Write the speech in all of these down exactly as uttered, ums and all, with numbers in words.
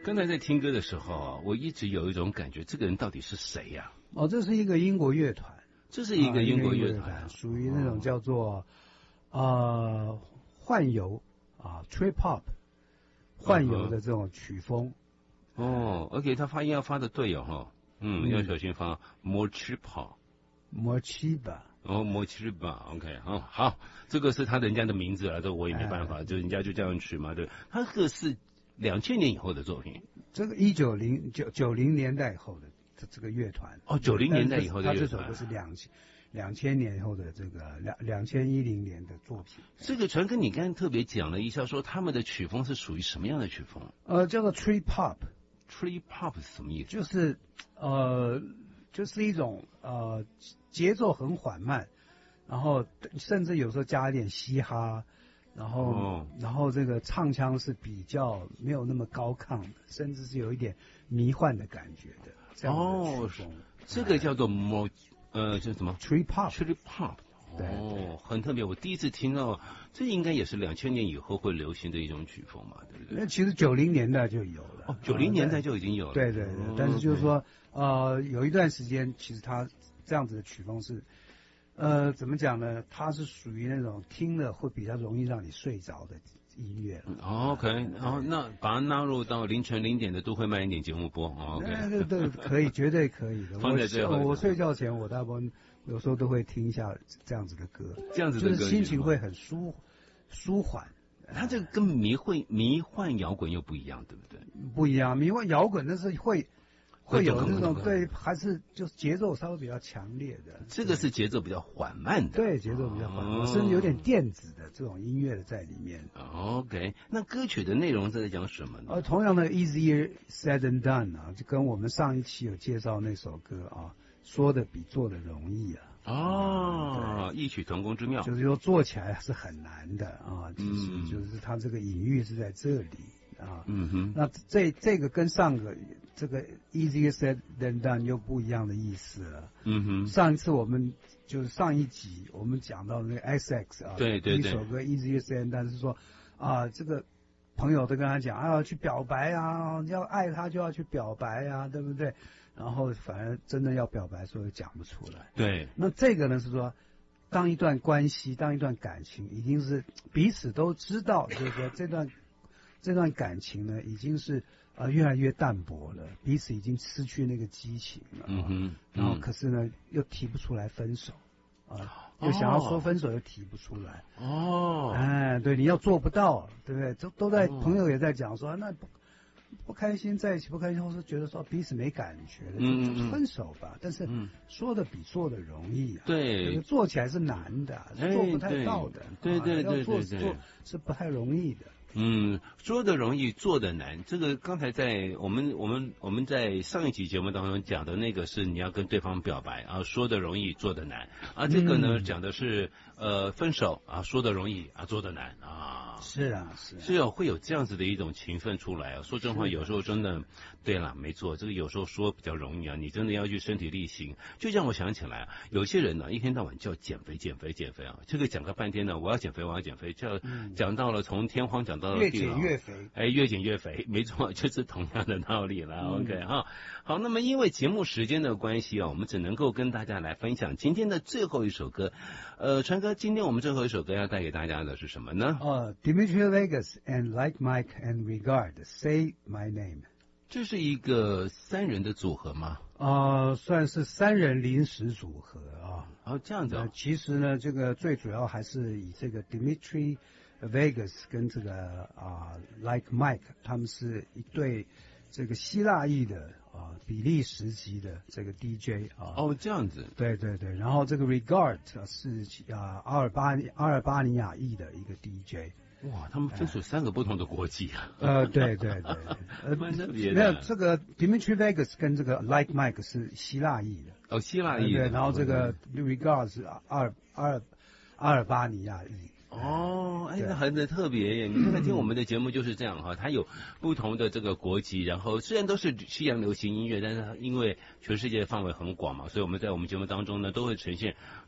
刚才在听歌的时候啊，我一直有一种感觉，这个人到底是谁呀、 啊？哦，这是一个英国乐团， 这是一个英国乐团， 团， 属于那种叫做、哦、呃幻游啊 trip hop 幻游的这种曲风。 嗯、哦 ，OK， 他发音要发的对哦哈，嗯，嗯要小心发 more trip hop。more chiba， 哦 more chiba，OK， 哦，好，这个是他人家的名字了，这我也没办法，哎、就人家就这样取嘛，对，他这个是两千年以后的作品， 这个一九零九九零年代以后的这这个乐团， 哦，九零年代以后的乐团， 他这首歌是两千两千年以后的这个两两千一零年的作品。 这个传哥，你刚才特别讲了一下，说他们的曲风是属于什么样的曲风？ 呃，叫做 trip hop。trip hop 是什么意思？ 就是呃。就是一种呃节奏很缓慢，然后甚至有时候加一点嘻哈，然后、哦、然后这个唱腔是比较没有那么高亢的，甚至是有一点迷幻的感觉的这样的曲风。哦， 这个叫做 more 呃叫什么 trip hop trip hop。 对， 哦，很特别。我第一次听到，这应该也是两千年以后会流行的一种曲风嘛，对不对？ 那其实九零年代就有了。 哦，九零年代就已经有了。 对对对，哦、但是就是说，呃，有一段时间，其实它这样子的曲风是，呃，怎么讲呢？它是属于那种听了会比较容易让你睡着的音乐。 哦、OK， 然后那把它纳入到凌晨零点的都会慢一点节目播。哦、OK， 对对对，可以，绝对可以的。 放在最后我我睡觉前，我大部分有时候都会听一下这样子的歌， 这样子的歌就是心情会很舒舒缓。 它这个跟迷幻迷幻摇滚又不一样，对不对？ 不一样，迷幻摇滚那是会会有那种对，还是就是节奏稍微比较强烈的。 这个是节奏比较缓慢的， 对，节奏比较缓慢，哦、甚至有点电子的这种音乐的在里面。 OK， 那歌曲的内容是在讲什么呢？ 呃，同样的 Easier Said Than Done 啊，就跟我们上一期有介绍那首歌啊，说的比做的容易啊。 哦，异曲同工之妙， 就是说做起来是很难的啊，其实就是它这个隐喻是在这里啊。 嗯哼， 那这这个跟上个这个 easier said than done 又不一样的意思了。 嗯哼， 上一次我们就是上一集我们讲到那个 X X 啊， 对对对， 一首歌 easier said than done 是说啊，这个朋友都跟他讲啊，去表白啊，要爱他就要去表白啊，对不对？然后反而真的要表白的时候又讲不出来。 对， 那这个呢是说，当一段关系，当一段感情，已经是彼此都知道，就是说这段这段感情呢，已经是呃越来越淡薄了，彼此已经失去那个激情了。 嗯哼，嗯然后可是呢，又提不出来分手啊，又想要说分手又提不出来。 哦， 哎，对，你要做不到，对不对？都都在、哦、朋友也在讲说，那不。不开心在一起不开心，或是觉得说彼此没感觉的， 嗯、 就就分手吧。但是说的比做的容易啊， 对， 做起来是难的，是做不太到的。 对对对对对， 要做做是不太容易的。 嗯，说的容易，做的难。这个刚才在我们我们我们在上一集节目当中讲的那个是你要跟对方表白啊，说的容易，做的难。啊，这个呢、嗯、讲的是呃分手啊，说的容易啊，做的难啊。 是啊，是啊是有会有这样子的一种情分出来啊。说真话，有时候真的，对了，没错，这个有时候说比较容易啊，你真的要去身体力行。就让我想起来啊，有些人呢、啊，一天到晚叫减肥减肥减肥啊，这个讲个半天呢，我要减肥我要减肥，叫讲到了从天荒讲到了地老， 越减越肥， 哎，越减越肥，没错，就是同样的道理了。嗯、OK 哈，好，那么因为节目时间的关系啊，我们只能够跟大家来分享今天的最后一首歌。呃，川哥，今天我们最后一首歌要带给大家的是什么呢？ 哦、uh, ，Dimitri Vegas and Like Mike and Regard Say My Name。 这是一个三人的组合吗？ 啊、呃，算是三人临时组合啊。 哦，这样子、哦。 其实呢，这个最主要还是以这个 Dimitri Vegas 跟这个啊、呃、Like Mike 他们是一对这个希腊裔的啊、呃、比利时籍的这个 D J 啊。 哦，这样子。 对对对，然后这个 Regard 是啊阿尔巴阿尔巴尼亚裔的一个 D J。 哇，他们分属三个不同的国籍啊！ 呃，对对对，呃， 蛮特别的。 没有这个 Dimitri Vegas 跟这个 Like Mike 是希腊裔的， 哦，希腊裔的。 对，然后这个 Regard 是阿尔阿尔阿尔巴尼亚裔。 哦，哎，那很特别耶！你看看听我们的节目就是这样哈，它有不同的这个国籍，然后虽然都是西洋流行音乐，但是因为全世界范围很广嘛，所以我们在我们节目当中呢，都会呈现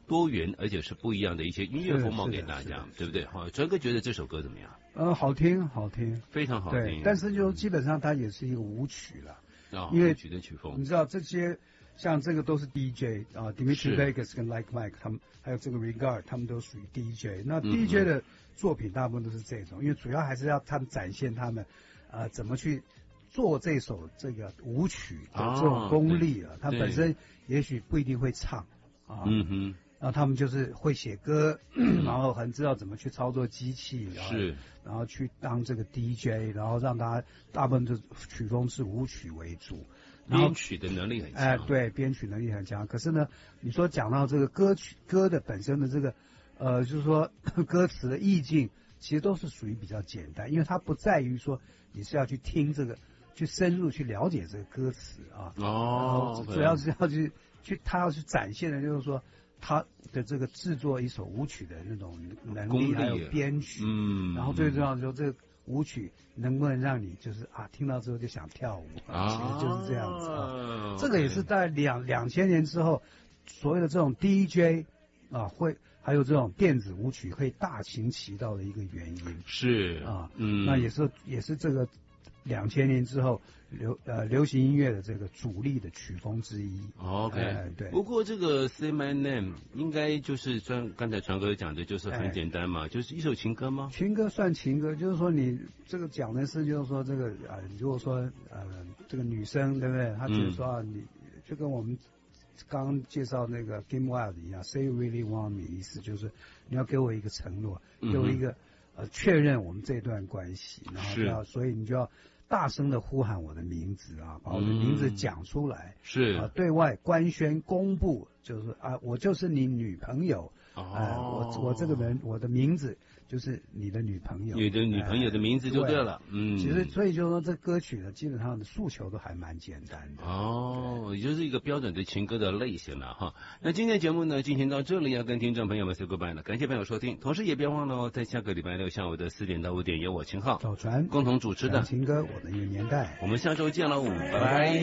多元而且是不一样的一些音乐风貌给大是家，对不对？好，川哥觉得这首歌怎么样？ 呃，好听，好听， 非常好听。 对，但是就基本上它也是一个舞曲了， 哦、 因为曲的曲风， 你知道这些像这个都是 D J 啊 ，Dimitri Vegas 跟 Like Mike 他们，还有这个 Regard 他们都属于 D J。那 D J 的作品大部分都是这种，嗯、因为主要还是要他们展现他们呃怎么去做这首这个舞曲的这种功力啊。他本身也许不一定会唱啊。 嗯哼。 然后他们就是会写歌，然后很知道怎么去操作机器， 是， 然后去当这个 D J， 然后让大家大部分的曲风是舞曲为主， 编曲的能力很强。哎、 呃，对，编曲能力很强。可是呢，你说讲到这个歌曲歌的本身的这个，呃，就是说歌词的意境，其实都是属于比较简单，因为它不在于说你是要去听这个，去深入去了解这个歌词啊。 哦， 主要是要去去他要去展现的就是说。他的这个制作一首舞曲的那种能力，还有编曲，嗯，然后最重要的说，这个舞曲能不能让你就是啊，听到之后就想跳舞啊，其实就是这样子啊。这个也是在两两千年之后，所有的这种 D J 啊，会还有这种电子舞曲会大行其道的一个原因。 是啊，嗯，那也是也是这个两千年之后。流呃流行音乐的这个主力的曲风之一。 OK，、 呃、对。 不过这个 Say My Name 应该就是像刚才传哥讲的，就是很简单嘛，哎、就是一首情歌吗？ 情歌算情歌，就是说你这个讲的是，就是说这个呃，如果说呃这个女生对不对？她就是说、嗯、你就跟我们刚刚介绍那个 Kim Wilde 一样 ，Say You Really Want Me， 意思就是你要给我一个承诺，给我一个、嗯、呃确认我们这段关系，然后要所以你就要。大声的呼喊我的名字啊，把我的名字讲出来， 嗯、是啊，对外官宣公布，就是啊，我就是你女朋友， 哦， 呃、我我这个人，我的名字就是你的女朋友， 你的女朋友的名字就对了，呃、嗯， 其实所以就是说这歌曲呢，基本上的诉求都还蛮简单的， 哦，也就是一个标准的情歌的类型了哈。那今天节目呢进行到这里，要跟听众朋友们 say goodbye 了，感谢朋友收听，同时也别忘了哦，在下个礼拜六下午的四点到五点，由我秦昊、 赵传共同主持的情歌。我的一个年代， 我们下周见喽，拜拜。